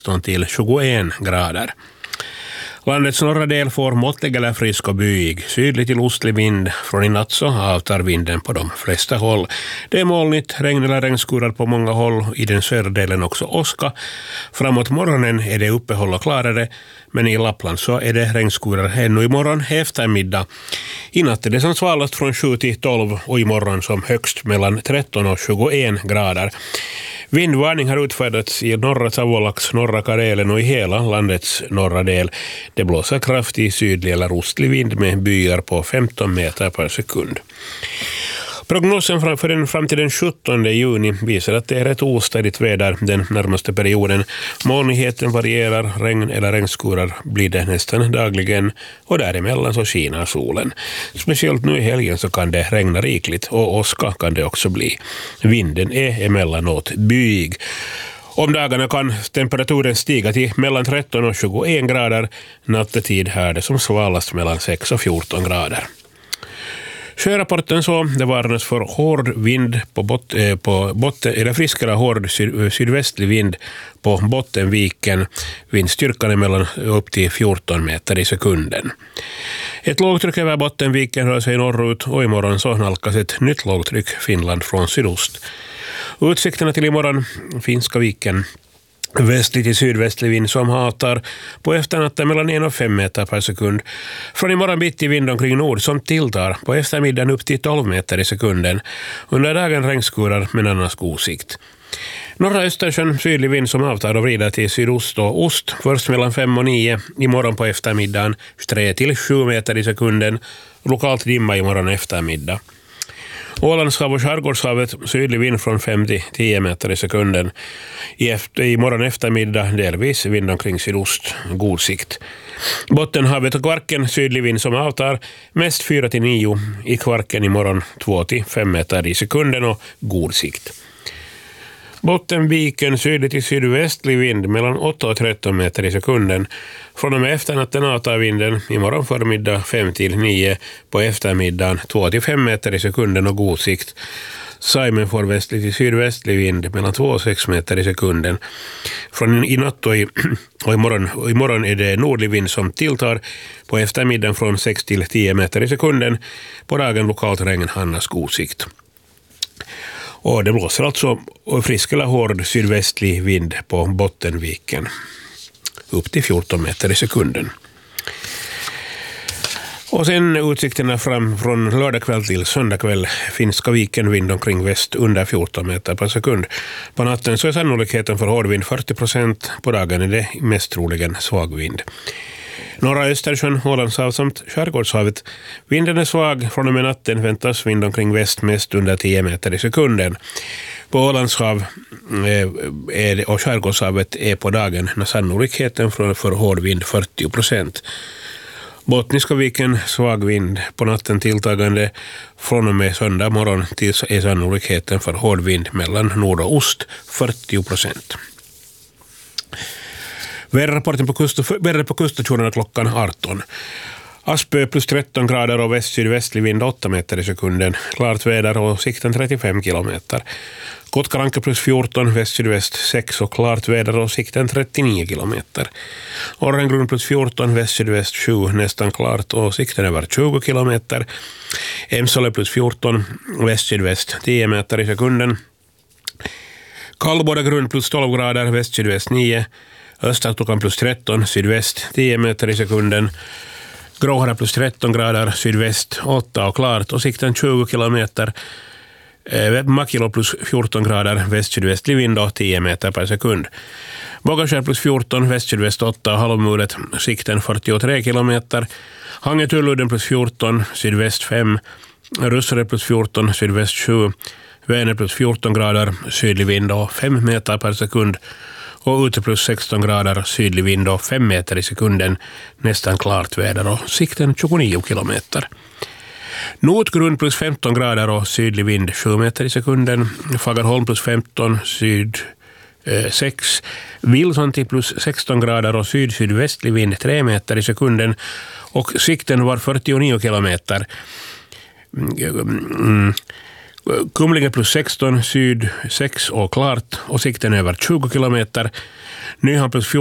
till 21 grader. Landets norra del får måttlig eller frisk och byig. Sydlig till ostlig vind. Från i natt så avtar vinden på de flesta håll. Det är molnigt, regn eller regnskurar på många håll. I den södra delen också åska. Framåt morgonen är det uppehåll och klarare. Men i Lappland så är det regnskurar ännu imorgon eftermiddag. I natt är det som svalast från 7 till 12 och imorgon som högst mellan 13 och 21 grader. Vindvarning har utfärdats i norra Savolax, norra Karelen och i hela landets norra del. Det blåser kraftig sydlig eller ostlig vind med byar på 15 meter per sekund. Prognosen fram till den 17 juni visar att det är ett ostadigt väder den närmaste perioden. Molnigheten varierar, regn eller regnskurar blir det nästan dagligen och däremellan så skiner solen. Speciellt nu i helgen så kan det regna rikligt och åska kan det också bli. Vinden är emellanåt byig. Om dagarna kan temperaturen stiga till mellan 13 och 21 grader. Nattetid här det som svalast mellan 6 och 14 grader. Sjörapporten så, det varnas för hård vind på botten, eller friskare hård sydvästlig vind på Bottenviken. Vindstyrkan är mellan upp till 14 meter i sekunden. Ett lågtryck över Bottenviken rör sig norrut och imorgon så nalkas ett nytt lågtryck Finland från sydost. Utsikterna till imorgon, Finska viken. Västlig till sydvästlig vind som hatar på efternatten mellan 1 och 5 meter per sekund. Från imorgon bitti vind omkring nord som tilltar på eftermiddagen upp till 12 meter i sekunden. Under dagen regnskurar men annars god sikt. Norra Östersjön sydlig vind som avtar och vrider till sydost och ost. Först mellan 5 och 9 imorgon på eftermiddagen 3 till 7 meter i sekunden. Lokalt dimma imorgon eftermiddag. Ålandshav och skärgårdshavet sydlig vind från 5 till 10 meter i sekunden. I morgon eftermiddag delvis vind omkring sydost, god sikt. Bottenhavet och Kvarken sydlig vind som avtar mest 4 till 9. I Kvarken imorgon 2 till 5 meter i sekunden och god sikt. Bottenviken sydlig till sydvästlig vind mellan 8 och 13 meter i sekunden. Från och med efternatten avtar vinden imorgon förmiddag 5 till 9, på eftermiddagen 2 till 5 meter i sekunden och god sikt. Saimen får västlig till sydvästlig vind mellan 2 och 6 meter i sekunden. Från i natt och imorgon är det nordlig vind som tilltar på eftermiddagen från 6 till 10 meter i sekunden. På dagen lokalt regn annars god sikt. Och det blåser alltså frisk eller hård sydvästlig vind på Bottenviken. Upp till 14 meter i sekunden. Och sen utsikterna fram från lördagkväll till söndagkväll. Finska viken vind omkring väst under 14 meter per sekund. På natten så är sannolikheten för hårdvind 40%. På dagen är det mest troligen svag vind. Norra Östersjön, Ålandshav samt skärgårdshavet. Vinden är svag. Från och med natten väntas vind omkring väst mest under 10 meter i sekunden. På Ålandshav och skärgårdshavet är på dagen när sannolikheten för hård vind 40%. Bottniska viken svag vind, på natten tilltagande. Från och med söndag morgon till är sannolikheten för hård vind mellan nord och ost 40%. Väderrapporten på kuststationerna klockan 18. Aspö plus 13 grader och väst-sydvästlig vind 8 meter i sekunden. Klart väder och sikten 35 kilometer. Kotkaranka plus 14, väst-sydväst 6 och klart väder och sikten 39 kilometer. Orrengrund plus 14, väst-sydväst 7, nästan klart och sikten över 20 kilometer. Emsale plus 14, väst-sydväst 10 meter i sekunden. Kallbodagrund plus 12 grader, väst-sydväst 9. Östertokan plus 13, sydväst 10 meter i sekunden. Gråhara plus 13 grader, sydväst 8 och klart och sikten 20 kilometer. Makilo plus 14 grader, väst-sydvästlig vind och 10 meter per sekund. Vågaskär plus 14, väst-sydväst 8 och halvmulet, sikten 43 kilometer. Hangetuludden plus 14, sydväst 5. Russare plus 14, sydväst 7. Vänern plus 14 grader, sydlig vind och 5 meter per sekund. Och ute plus 16 grader, sydlig vind och 5 meter i sekunden, nästan klart väder och sikten 29 kilometer. Nordgrund plus 15 grader och sydlig vind 7 meter i sekunden. Fagerholm plus 15, syd 6. Vilsonti plus 16 grader och sydvästlig vind 3 meter i sekunden. Och sikten var 49 kilometer. Kumlinge plus 16, syd 6 och klart och sikten över 20 kilometer. Nyhamn plus